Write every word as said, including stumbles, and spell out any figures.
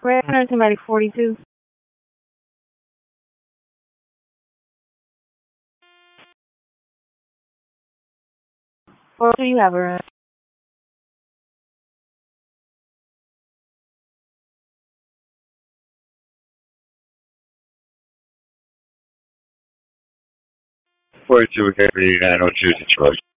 Red one hundred somebody forty-two. forty-two, you have a run. forty-two with eighty-nine oh two Detroit.